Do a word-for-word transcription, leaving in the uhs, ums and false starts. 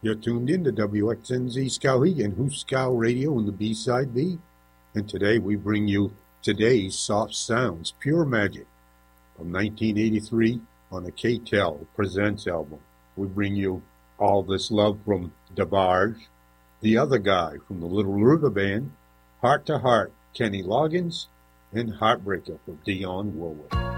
You're tuned in to W X N Z Skowhegan, Huskow Radio in the B-Side B. And today we bring you today's soft sounds, Pure Magic, from nineteen eighty-three on the K-Tel Presents album. We bring you All This Love from DeBarge, The Other Guy from the Little River Band, Heart to Heart, Kenny Loggins, and Heartbreaker from Dionne Warwick.